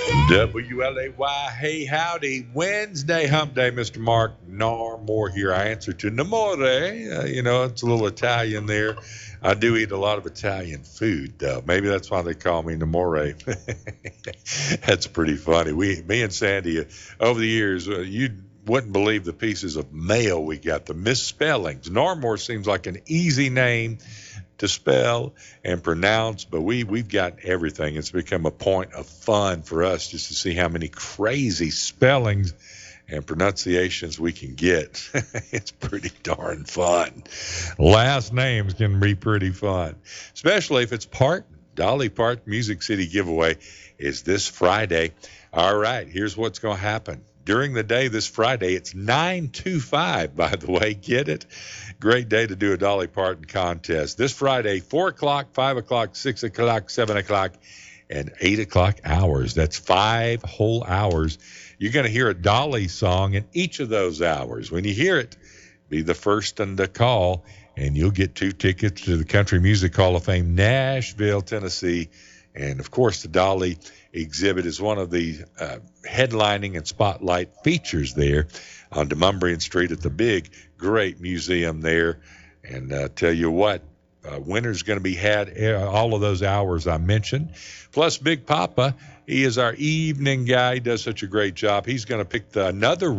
WLAY, hey, howdy. Wednesday hump day, Mr. Mark Narmore here. I answer to Namore. It's a little Italian there. I do eat a lot of Italian food, though. Maybe that's why they call me Namore. That's pretty funny. Me and Sandy, over the years, you wouldn't believe the pieces of mail we got, the misspellings. Narmore seems like an easy name to spell and pronounce, but we've got everything. It's become a point of fun for us just to see how many crazy spellings and pronunciations we can get. It's pretty darn fun. Last names can be pretty fun, especially if it's Parton. Dolly Parton Music City giveaway is this Friday. All right, here's what's going to happen. During the day this Friday, it's 925, by the way. Get it? Great day to do a Dolly Parton contest. This Friday, 4 o'clock, 5 o'clock, 6 o'clock, 7 o'clock, and 8 o'clock hours. That's 5 whole hours. You're going to hear a Dolly song in each of those hours. When you hear it, be the first one to call, and you'll get 2 tickets to the Country Music Hall of Fame, Nashville, Tennessee. And, of course, the Dolly exhibit is one of the headlining and spotlight features there on Demonbreun Street at the big, great museum there. And tell you what, winner's going to be had all of those hours I mentioned. Plus, Big Papa, he is our evening guy. He does such a great job. He's going to pick another